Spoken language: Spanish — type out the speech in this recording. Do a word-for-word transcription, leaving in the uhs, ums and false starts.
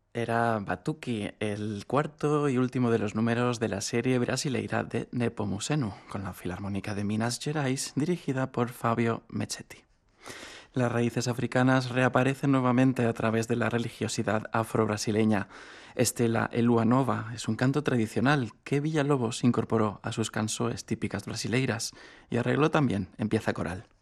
Era Batuque, el cuarto y último de los números de la serie brasileira de Nepomuceno, con la Filarmónica de Minas Gerais, dirigida por Fabio Mechetti. Las raíces africanas reaparecen nuevamente a través de la religiosidad afro-brasileña. Estela Eluanova es un canto tradicional que Villalobos incorporó a sus canções típicas brasileiras y arregló también en pieza coral.